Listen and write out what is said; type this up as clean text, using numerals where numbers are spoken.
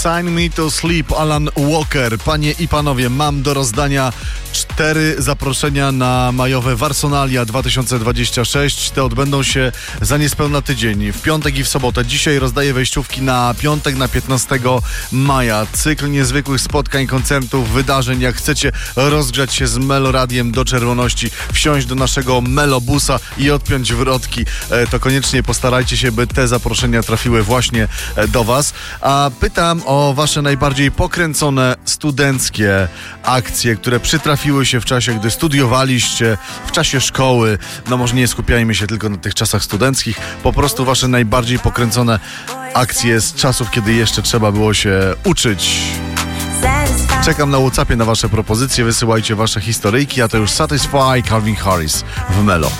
Sign Me to Sleep, Alan Walker. Panie i panowie, mam do rozdania 4 zaproszenia na majowe Warsonalia 2026. Te odbędą się za niespełna tydzień, w piątek i w sobotę. Dzisiaj rozdaję wejściówki na piątek, na 15 maja. Cykl niezwykłych spotkań, koncertów, wydarzeń. Jak chcecie rozgrzać się z Meloradiem do czerwoności, wsiąść do naszego Melobusa i odpiąć wrotki, to koniecznie postarajcie się, by te zaproszenia trafiły właśnie do was. A pytam o wasze najbardziej pokręcone studenckie akcje, które przytrafiły się w czasie, gdy studiowaliście, w czasie szkoły. No może nie skupiajmy się tylko na tych czasach studenckich, po prostu wasze najbardziej pokręcone akcje z czasów, kiedy jeszcze trzeba było się uczyć. Czekam na WhatsAppie na wasze propozycje, wysyłajcie wasze historyjki, a to już Satisfy, Calvin Harris w Melo.